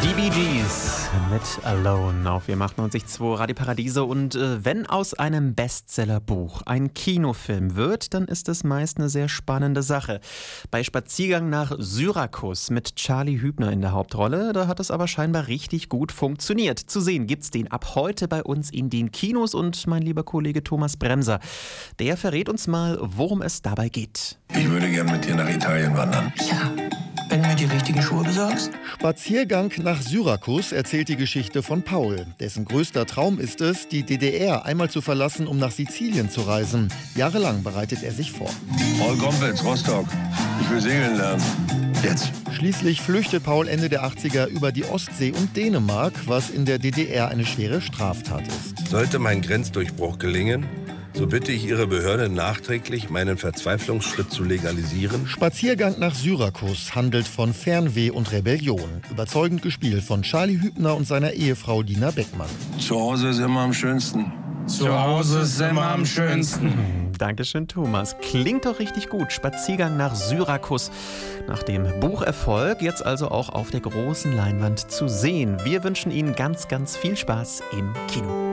Die Bee Gees mit Alone auf Wir machen uns 2 Radio Paradiso. Und wenn aus einem Bestsellerbuch ein Kinofilm wird, dann ist es meist eine sehr spannende Sache. Bei Spaziergang nach Syrakus mit Charlie Hübner in der Hauptrolle, da hat es aber scheinbar richtig gut funktioniert. Zu sehen gibt's den ab heute bei uns in den Kinos und mein lieber Kollege Thomas Bremser, der verrät uns mal, worum es dabei geht. Ich würde gern mit dir nach Italien wandern. Ja, wenn du mir die richtigen Schuhe besorgst. Spaziergang nach Syrakus erzählt die Geschichte von Paul. Dessen größter Traum ist es, die DDR einmal zu verlassen, um nach Sizilien zu reisen. Jahrelang bereitet er sich vor. Paul Gompels, Rostock. Ich will segeln lernen. Jetzt. Schließlich flüchtet Paul Ende der 80er über die Ostsee und Dänemark, was in der DDR eine schwere Straftat ist. Sollte mein Grenzdurchbruch gelingen, so bitte ich Ihre Behörde nachträglich, meinen Verzweiflungsschritt zu legalisieren. Spaziergang nach Syrakus handelt von Fernweh und Rebellion. Überzeugend gespielt von Charlie Hübner und seiner Ehefrau Dina Beckmann. Zu Hause ist immer am schönsten. Zu Hause ist immer am schönsten. Dankeschön, Thomas. Klingt doch richtig gut. Spaziergang nach Syrakus. Nach dem Bucherfolg jetzt also auch auf der großen Leinwand zu sehen. Wir wünschen Ihnen ganz, ganz viel Spaß im Kino.